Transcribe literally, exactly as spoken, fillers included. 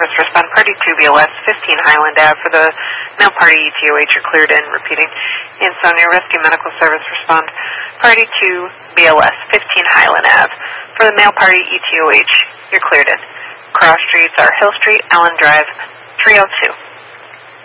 Service, respond party two B L S, fifteen Highland Avenue. For the male party E T O H, you're cleared in. Repeating, Insomnia Rescue Medical Service, respond party two B L S, fifteen Highland Avenue. For the male party E T O H, you're cleared in. Cross streets are Hill Street, Allen Drive, three oh two.